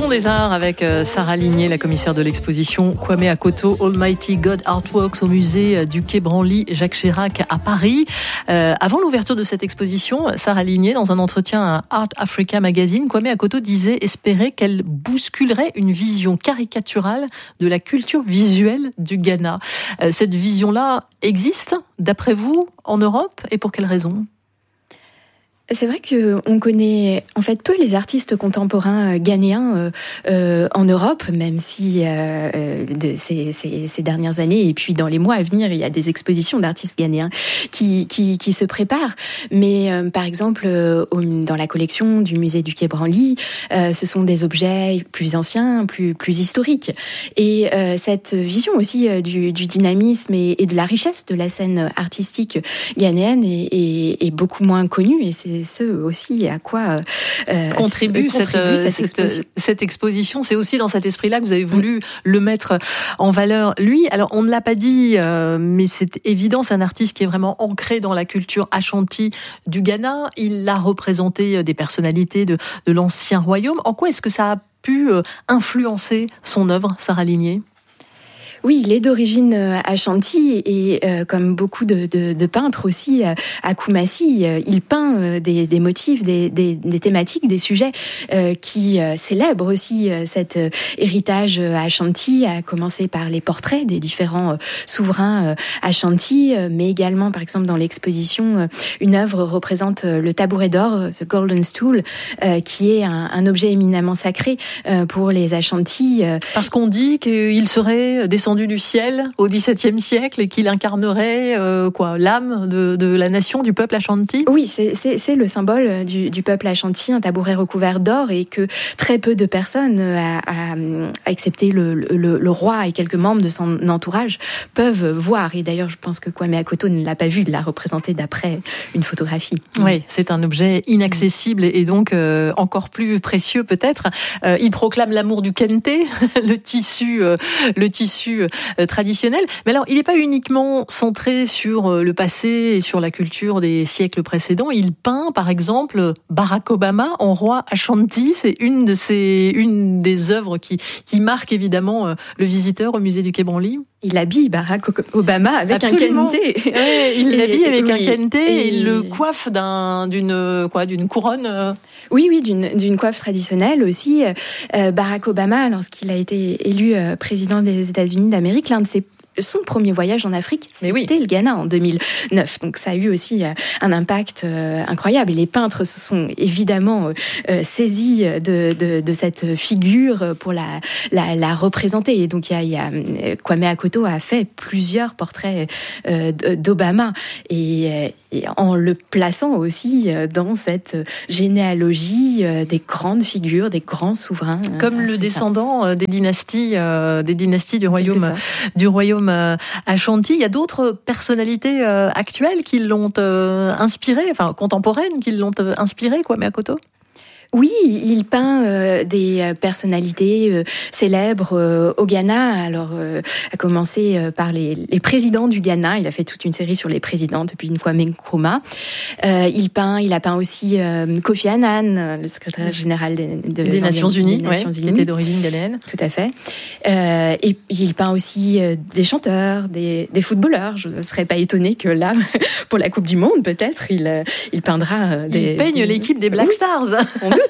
Maison des Arts avec Sarah Ligné, la commissaire de l'exposition Kwame Akoto Almighty God Artworks au musée du Quai Branly Jacques Chirac à Paris. Avant l'ouverture de cette exposition, Sarah Ligné, dans un entretien à Art Africa Magazine, Kwame Akoto disait espérer qu'elle bousculerait une vision caricaturale de la culture visuelle du Ghana. Cette vision-là existe, d'après vous, en Europe, et pour quelles raisons ? C'est vrai que on connaît en fait peu les artistes contemporains ghanéens en Europe, même si ces dernières années et puis dans les mois à venir, il y a des expositions d'artistes ghanéens qui se préparent. Mais par exemple, dans la collection du musée du Quai Branly, ce sont des objets plus anciens, plus historiques. Et cette vision aussi du dynamisme et de la richesse de la scène artistique ghanéenne est beaucoup moins connue, et c'est ce aussi à quoi contribue cette exposition. C'est aussi dans cet esprit-là que vous avez voulu le mettre en valeur. Lui, alors on ne l'a pas dit, mais c'est évident, c'est un artiste qui est vraiment ancré dans la culture Ashanti du Ghana. Il a représenté des personnalités de l'ancien royaume. En quoi est-ce que ça a pu influencer son œuvre, Sarah Ligné ? Oui, il est d'origine Ashanti et comme beaucoup de peintres aussi à Kumasi, il peint des motifs, des thématiques, des sujets qui célèbrent aussi cet héritage Ashanti, à commencer par les portraits des différents souverains Ashanti, mais également par exemple dans l'exposition, une œuvre représente le tabouret d'or, The Golden Stool, qui est un objet éminemment sacré pour les Ashanti. Parce qu'on dit qu'il serait descendu du ciel au XVIIe siècle et qu'il incarnerait l'âme de la nation, du peuple Ashanti. Oui, c'est le symbole du peuple Ashanti, un tabouret recouvert d'or, et que très peu de personnes, excepté le roi et quelques membres de son entourage, peuvent voir. Et d'ailleurs, je pense que Kwame Akoto ne l'a pas vu, il l'a représenté d'après une photographie. Oui, c'est un objet inaccessible et donc encore plus précieux peut-être. Il proclame l'amour du kente, le tissu traditionnel. Mais alors, il n'est pas uniquement centré sur le passé et sur la culture des siècles précédents. Il peint, par exemple, Barack Obama en roi Ashanti. C'est une des œuvres qui marque évidemment le visiteur au musée du Quai Branly. Il habille Barack Obama avec Absolument. un kente. Ouais, il l'habille avec un kente et il le coiffe d'une couronne. Oui, d'une coiffe traditionnelle aussi. Barack Obama, lorsqu'il a été élu président des États-Unis d'Amérique, son premier voyage en Afrique, c'était le Ghana en 2009. Donc ça a eu aussi un impact incroyable. Et les peintres se sont évidemment saisis de cette figure pour la représenter. Et donc il y a Kwame Akoto a fait plusieurs portraits d'Obama et en le plaçant aussi dans cette généalogie des grandes figures, des grands souverains. Comme le descendant des dynasties du royaume Ashanti. Il y a d'autres personnalités actuelles qui l'ont inspiré, enfin contemporaines, qui l'ont inspiré, Kwame Akoto ? Oui, il peint des personnalités célèbres au Ghana. Alors, à commencer par les présidents du Ghana. Il a fait toute une série sur les présidents depuis une fois Nkrumah. Il a peint aussi Kofi Annan, le secrétaire général des Nations Unies, qui était d'origine ghanéenne. Tout à fait. Et il peint aussi des chanteurs, des footballeurs. Je ne serais pas étonnée que là, pour la Coupe du Monde, peut-être, il peindra Il peigne l'équipe des Black Stars. Sans doute.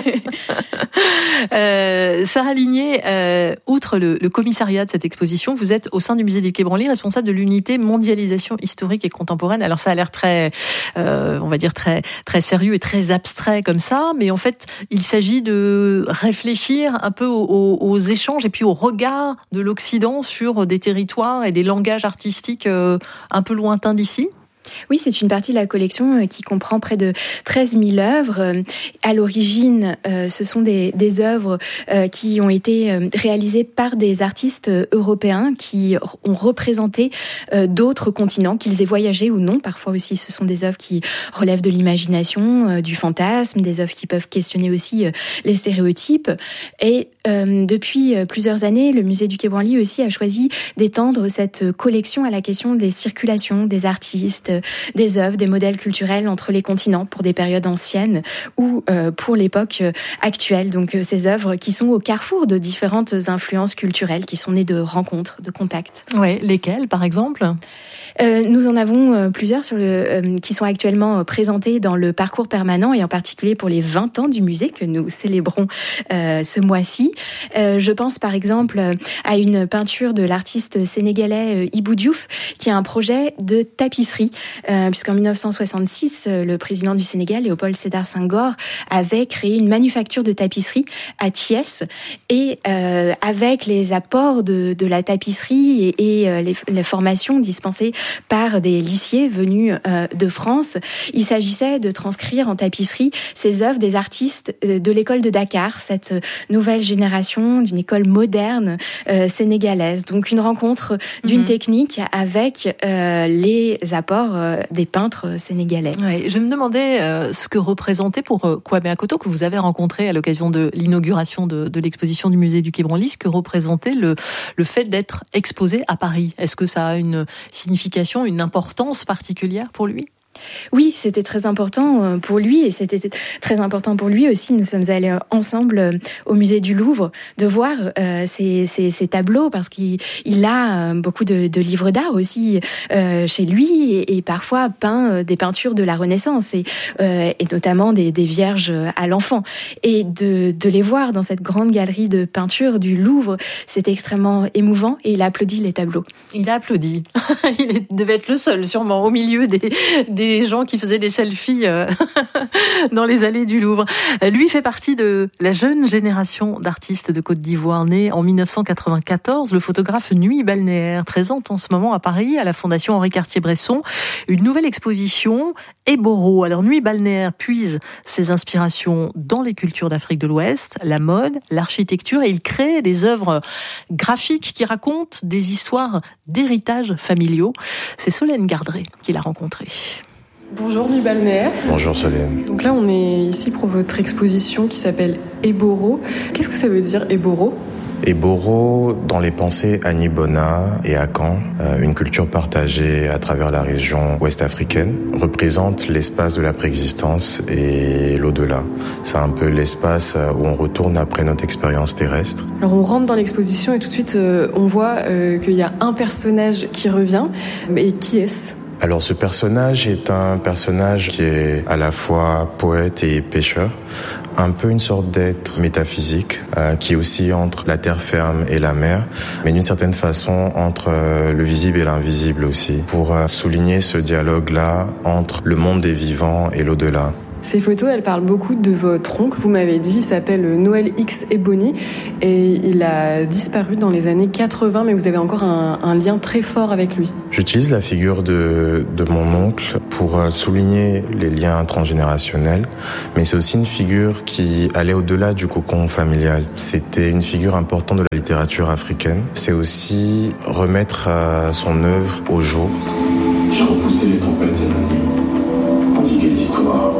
Sarah Ligné, outre le commissariat de cette exposition, vous êtes au sein du musée du Quai Branly responsable de l'unité mondialisation historique et contemporaine. Alors ça a l'air très, on va dire très sérieux et très abstrait comme ça, mais en fait il s'agit de réfléchir un peu aux échanges et puis au regard de l'Occident sur des territoires et des langages artistiques un peu lointains d'ici. Oui, c'est une partie de la collection qui comprend près de 13 000 œuvres. À l'origine, ce sont des œuvres qui ont été réalisées par des artistes européens qui ont représenté d'autres continents, qu'ils aient voyagé ou non. Parfois aussi, ce sont des œuvres qui relèvent de l'imagination, du fantasme, des œuvres qui peuvent questionner aussi les stéréotypes. Et depuis plusieurs années, le musée du Quai Branly aussi a choisi d'étendre cette collection à la question des circulations des artistes, des œuvres, des modèles culturels entre les continents pour des périodes anciennes ou pour l'époque actuelle. Donc ces œuvres qui sont au carrefour de différentes influences culturelles, qui sont nées de rencontres, de contacts. Ouais, lesquelles par exemple ? Nous en avons plusieurs qui sont actuellement présentés dans le parcours permanent et en particulier pour les 20 ans du musée que nous célébrons ce mois-ci. Je pense par exemple à une peinture de l'artiste sénégalais Ibou Diouf qui a un projet de tapisserie puisqu'en 1966 le président du Sénégal Léopold Sédar Senghor avait créé une manufacture de tapisserie à Thiès et avec les apports de la tapisserie et les formations dispensées par des lissiers venus de France. Il s'agissait de transcrire en tapisserie ces œuvres des artistes de l'école de Dakar, cette nouvelle génération d'une école moderne sénégalaise. Donc une rencontre d'une technique avec les apports des peintres sénégalais. Ouais, je me demandais ce que représentait pour Kwame Akoto, que vous avez rencontré à l'occasion de l'inauguration de l'exposition du musée du Quai Branly, ce que représentait le fait d'être exposé à Paris. Est-ce que ça a une signification, une importance particulière pour lui ? Oui, c'était très important pour lui et c'était très important pour lui aussi. Nous sommes allés ensemble au musée du Louvre de voir ces tableaux parce qu'il a beaucoup de livres d'art aussi chez lui et parfois peint des peintures de la Renaissance et notamment des Vierges à l'enfant. Et de les voir dans cette grande galerie de peinture du Louvre, c'était extrêmement émouvant et il a applaudi les tableaux. Il a applaudi. Il devait être le seul sûrement au milieu des gens qui faisaient des selfies dans les allées du Louvre. Lui fait partie de la jeune génération d'artistes de Côte d'Ivoire. Né en 1994, le photographe Nuit Balnéaire présente en ce moment à Paris, à la Fondation Henri Cartier-Bresson, une nouvelle exposition Eboro. Alors Nuit Balnéaire puise ses inspirations dans les cultures d'Afrique de l'Ouest, la mode, l'architecture, et il crée des œuvres graphiques qui racontent des histoires d'héritage familiaux. C'est Solène Gardré qui l'a rencontré. Bonjour Nuit Balnéaire. Bonjour Solène. Donc là on est ici pour votre exposition qui s'appelle Eboro. Qu'est-ce que ça veut dire Eboro ? Eboro, dans les pensées Annie Bona et Akan, une culture partagée à travers la région ouest africaine, représente l'espace de la préexistence et l'au-delà. C'est un peu l'espace où on retourne après notre expérience terrestre. Alors on rentre dans l'exposition et tout de suite on voit qu'il y a un personnage qui revient. Et qui est-ce ? Alors ce personnage est un personnage qui est à la fois poète et pêcheur, un peu une sorte d'être métaphysique qui est aussi entre la terre ferme et la mer, mais d'une certaine façon entre le visible et l'invisible aussi, pour souligner ce dialogue-là entre le monde des vivants et l'au-delà. Ces photos, elles parlent beaucoup de votre oncle. Vous m'avez dit, il s'appelle Noël X Ebony et il a disparu dans les années 80, mais vous avez encore un lien très fort avec lui. J'utilise la figure de mon oncle pour souligner les liens transgénérationnels, mais c'est aussi une figure qui allait au-delà du cocon familial. C'était une figure importante de la littérature africaine. C'est aussi remettre son œuvre au jour. J'ai repoussé les tempêtes et la nuit, endigué l'histoire.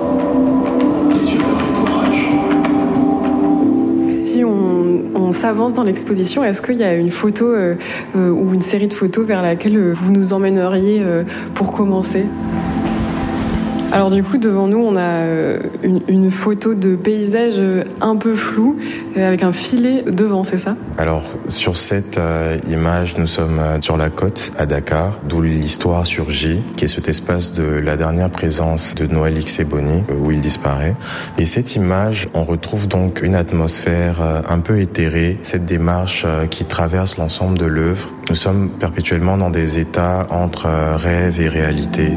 Si on s'avance dans l'exposition, est-ce qu'il y a une photo ou une série de photos vers laquelle vous nous emmèneriez pour commencer ? Alors du coup, devant nous, on a une photo de paysage un peu flou, avec un filet devant, c'est ça ? Alors, sur cette image, nous sommes sur la côte, à Dakar, d'où l'histoire surgit, qui est cet espace de la dernière présence de Noël X Ebony, où il disparaît. Et cette image, on retrouve donc une atmosphère un peu éthérée, cette démarche qui traverse l'ensemble de l'œuvre. Nous sommes perpétuellement dans des états entre rêve et réalité.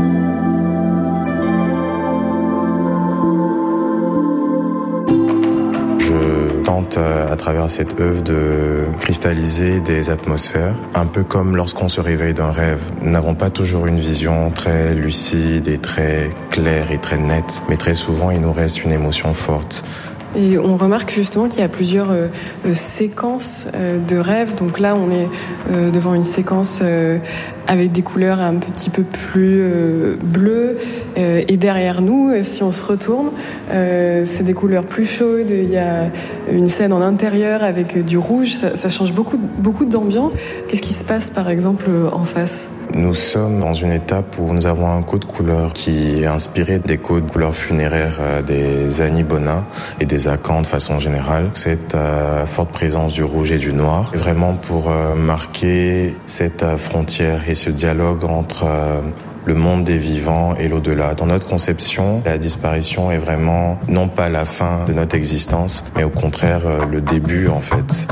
À travers cette œuvre de cristalliser des atmosphères, un peu comme lorsqu'on se réveille d'un rêve. Nous n'avons pas toujours une vision très lucide et très claire et très nette, mais très souvent il nous reste une émotion forte. Et on remarque justement qu'il y a plusieurs séquences de rêves. Donc là, on est devant une séquence avec des couleurs un petit peu plus bleues. Et derrière nous, si on se retourne, c'est des couleurs plus chaudes. Il y a une scène en intérieur avec du rouge. Ça change beaucoup d'ambiance. Qu'est-ce qui se passe, par exemple, en face ? Nous sommes dans une étape où nous avons un code couleur qui est inspiré des codes couleurs funéraires des Annie Bonin et des Akans de façon générale. Cette forte présence du rouge et du noir est vraiment pour marquer cette frontière et ce dialogue entre le monde des vivants et l'au-delà. Dans notre conception, la disparition est vraiment non pas la fin de notre existence, mais au contraire le début en fait.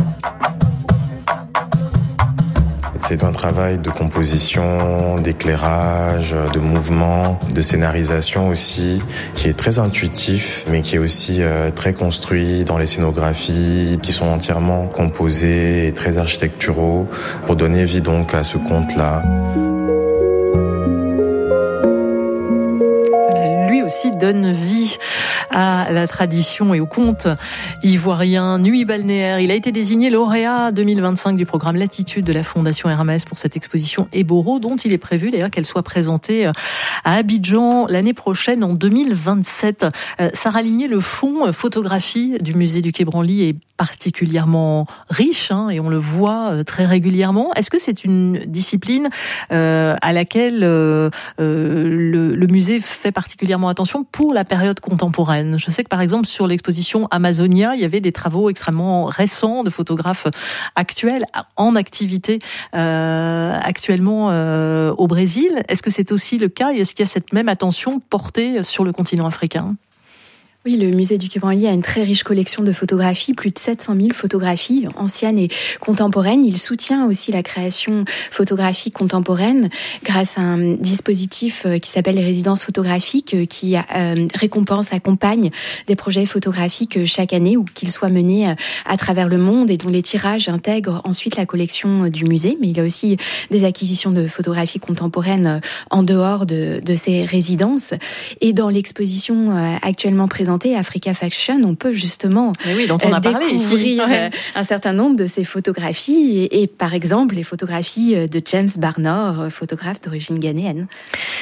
C'est un travail de composition, d'éclairage, de mouvement, de scénarisation aussi, qui est très intuitif, mais qui est aussi très construit dans les scénographies, qui sont entièrement composées et très architecturaux, pour donner vie donc à ce conte-là. Aussi donne vie à la tradition et au conte ivoirien. Nuit balnéaire, il a été désigné lauréat 2025 du programme Latitude de la Fondation Hermès pour cette exposition Eboro, dont il est prévu d'ailleurs qu'elle soit présentée à Abidjan l'année prochaine en 2027. Sarah Ligné, le fonds photographie du musée du Quai Branly est particulièrement riche et on le voit très régulièrement. Est-ce que c'est une discipline à laquelle le musée fait particulièrement attention pour la période contemporaine? Je sais que par exemple sur l'exposition Amazonia, il y avait des travaux extrêmement récents de photographes actuels en activité actuellement au Brésil. Est-ce que c'est aussi le cas et est-ce qu'il y a cette même attention portée sur le continent africain? Oui, le musée du Quai Branly a une très riche collection de photographies, plus de 700 000 photographies anciennes et contemporaines. Il soutient aussi la création photographique contemporaine grâce à un dispositif qui s'appelle les résidences photographiques qui récompense, accompagne des projets photographiques chaque année ou qu'ils soient menés à travers le monde et dont les tirages intègrent ensuite la collection du musée. Mais il y a aussi des acquisitions de photographies contemporaines en dehors de ces résidences. Et dans l'exposition actuellement présentée, Africa Fashion, on peut justement dont on a parlé découvrir un certain nombre de ces photographies et par exemple les photographies de James Barnor, photographe d'origine ghanéenne.